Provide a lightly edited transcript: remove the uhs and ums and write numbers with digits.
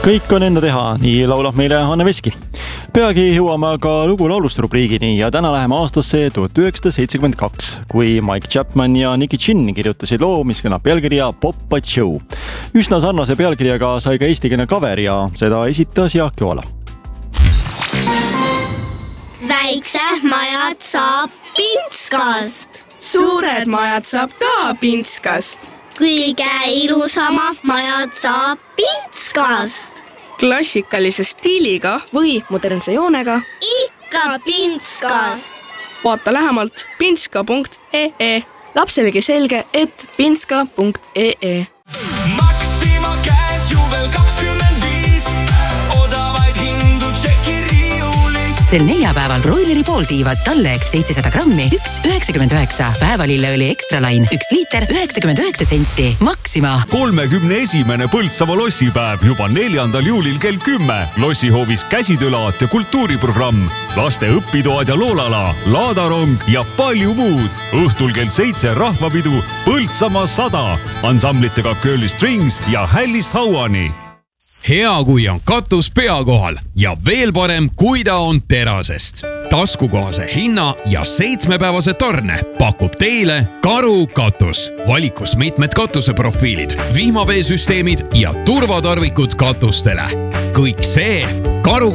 Kõik on enda teha, nii laulab meile Anne Veski. Peagi jõuame aga lugu laulust rubriigini ja täna läheme aastasse 1972, kui Mike Chapman ja Nicky Chin kirjutasid loo, mis kõnab pealkirja Pop But Show. Üsna sarnase pealkirjaga sai ka eestikeelne cover ja seda esitas Jaak Joala. Väiksed majad saab Pintskast. Suured majad saab ka Pintskast. Kõige ilusama majad saab Pintskast. Klassikalise stiiliga või modernse joonega. Ikka Pintskast. Vaata lähemalt pintska.ee. Lapselegi selge, et pintska.ee. Maxima käes juubel 25. Odavaid hindu tšeki riiulis. Sel neljapäeval broileri pooltiivad Talleg 700 grammi 1,99. Päevalilleõli Extralain 1 liiter 99 senti. Maxima. 31. Põltsamaa lossipäev juba 4. juulil kell 10. Lossihoovis käsitöölaat ja kultuuriprogramm. Laste õppitoad ja loolala, laadarong ja palju muud. Õhtul kell 7 rahvapidu Põltsamaa 100. Ansamblitega Curly Strings ja Hällist Hauani. Hea, kui on katus pea kohal ja veel parem, kui ta on terasest. Taskukohase hinna ja 7-päevase tarne pakub teile Karu katus. Valikus mitmed katuseprofiilid, vihmaveesüsteemid ja turvatarvikud katustele. Kõik see Karu